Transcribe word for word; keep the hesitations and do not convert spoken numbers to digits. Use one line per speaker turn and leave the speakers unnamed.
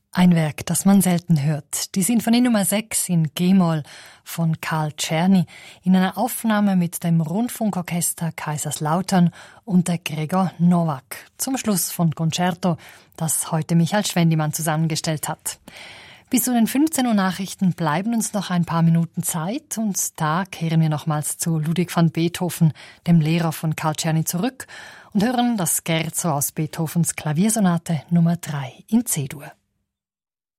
Ein Werk, das man selten hört. Die Sinfonie Nummer sechs in G-Moll von Carl Czerny in einer Aufnahme mit dem Rundfunkorchester Kaiserslautern unter Gregor Nowak. Zum Schluss von Concerto, das heute Michael Schwendimann zusammengestellt hat. Bis zu den fünfzehn Uhr Nachrichten bleiben uns noch ein paar Minuten Zeit und da kehren wir nochmals zu Ludwig van Beethoven, dem Lehrer von Carl Czerny, zurück und hören das Scherzo aus Beethovens Klaviersonate Nummer drei in C-Dur.